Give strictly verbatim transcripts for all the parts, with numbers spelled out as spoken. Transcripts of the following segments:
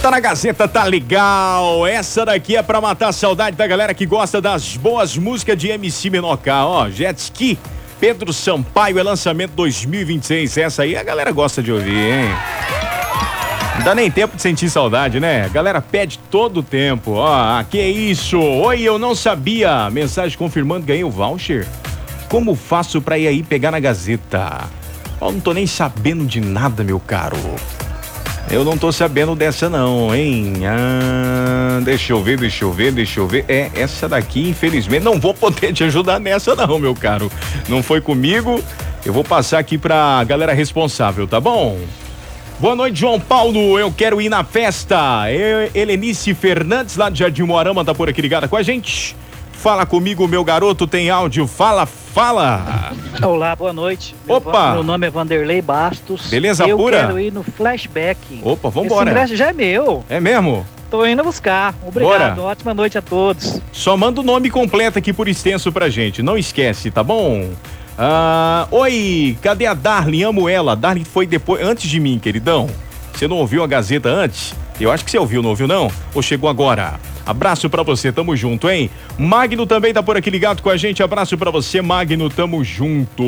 Tá na Gazeta, tá legal. Essa daqui é pra matar a saudade da galera que gosta das boas músicas de M C Menor K. Ó, Jet Ski, Pedro Sampaio, é lançamento dois mil e vinte e seis. Essa aí a galera gosta de ouvir, hein? Não dá nem tempo de sentir saudade, né? A galera pede todo o tempo. Ó, que isso? Oi, eu não sabia. Mensagem confirmando, ganhei o voucher. Como faço pra ir aí pegar na Gazeta? Ó, não tô nem sabendo de nada, meu caro. Eu não tô sabendo dessa não, hein? Ah, deixa eu ver, deixa eu ver, deixa eu ver. É, essa daqui, infelizmente, não vou poder te ajudar nessa não, meu caro. Não foi comigo. Eu vou passar aqui pra galera responsável, tá bom? Boa noite, João Paulo. Eu quero ir na festa. Eu, Helenice Fernandes, lá de Jardim Moarama, tá por aqui ligada com a gente. Fala comigo, meu garoto, tem áudio. Fala, fala. Olá, boa noite. Opa. Meu nome é Vanderlei Bastos. Beleza eu pura? Eu quero ir no Flashback. Opa, vambora. Esse ingresso já é meu. É mesmo? Tô indo buscar. Obrigado, Bora. Ótima noite a todos. Só manda o nome completo aqui por extenso pra gente. Não esquece, tá bom? Ah, oi, cadê a Darlene? Amo ela. A Darlene foi depois, antes de mim, queridão. Você não ouviu a Gazeta antes? Eu acho que você ouviu, não ouviu não? Ou chegou agora? Abraço pra você, tamo junto, hein? Magno também tá por aqui ligado com a gente. Abraço pra você, Magno, tamo junto.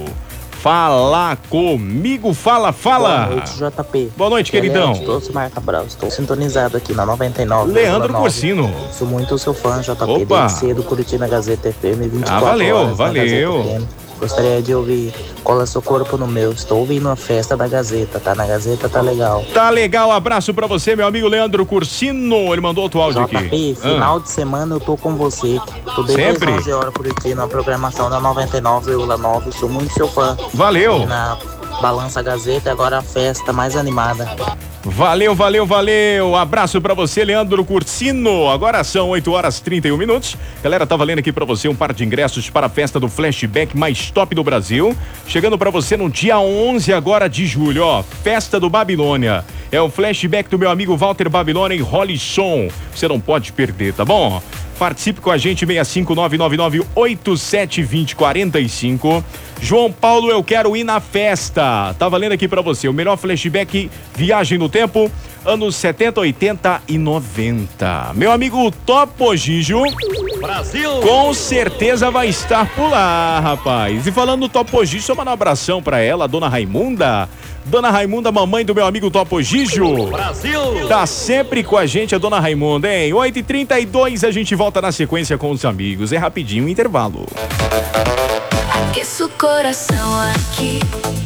Fala comigo, fala, fala. Boa noite, J P. Boa noite, queridão. Estou Marca Brau, estou sintonizado aqui na noventa e nove. Leandro Corsino. Sou muito seu fã, J P. Opa. Desde cedo, curtindo a Gazeta F M vinte e quatro Ah, valeu, horas, valeu. Gostaria de ouvir Cola Seu Corpo no Meu. Estou ouvindo a festa da Gazeta, tá na Gazeta, tá legal. Tá legal, abraço pra você, meu amigo Leandro Cursino. Ele mandou outro áudio J P, aqui. final ah. de semana eu tô com você. Tô desde Sempre? as onze horas curtindo a programação da noventa e nove vírgula nove. Sou muito seu fã. Valeu. E na Balança Gazeta, agora a festa mais animada. Valeu, valeu, valeu. Abraço pra você, Leandro Cursino. Agora são oito horas e trinta e um minutos. Galera, tá valendo aqui pra você um par de ingressos para a festa do Flashback mais top do Brasil. Chegando pra você no dia onze agora de julho, ó. Festa do Babilônia. É o Flashback do meu amigo Walter Babilônia e Holly Som. Você não pode perder, tá bom? Participe com a gente, seis cinco nove nove nove oito sete dois zero quatro cinco. João Paulo, eu quero ir na festa. Tá valendo aqui pra você o melhor flashback viagem no tempo, anos setenta, oitenta e noventa. Meu amigo Topo Gigio Brasil com certeza vai estar por lá, rapaz. E falando do Topo Gigio, só mandar um abração pra ela, a dona Raimunda. Dona Raimunda, mamãe do meu amigo Topo Gigio Brasil. Tá sempre com a gente a dona Raimunda, hein? oito e trinta e dois, a gente volta na sequência com os amigos. É rapidinho o intervalo. Aqueço o coração aqui.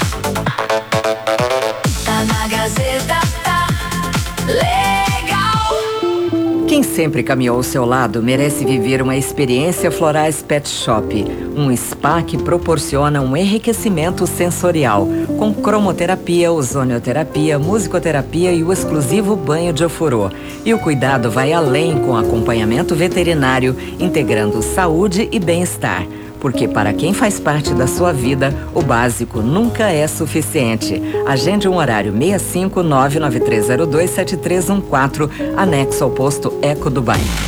Tá na Gazeta, tá legal. Quem sempre caminhou ao seu lado merece viver uma experiência Florais Pet Shop. Um spa que proporciona um enriquecimento sensorial, com cromoterapia, ozonioterapia, musicoterapia e o exclusivo banho de ofurô. E o cuidado vai além com acompanhamento veterinário, integrando saúde e bem-estar. Porque para quem faz parte da sua vida, o básico nunca é suficiente. Agende um horário seis cinco nove nove três zero dois sete três um quatro, anexo ao posto Eco do Bairro.